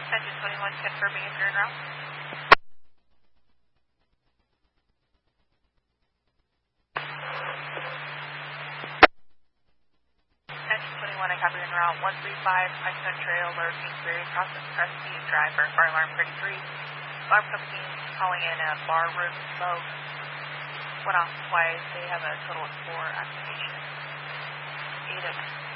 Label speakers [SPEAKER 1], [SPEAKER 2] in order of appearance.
[SPEAKER 1] Engine 21 confirming if you're en route. Engine 21, I copy en route. 135 Piketon Trail, Lower Kingsbury, process Cresty, driver, fire alarm 33. Alarm company calling in a bar room smoke. Went off twice. They have a total of 4 activations. 8 of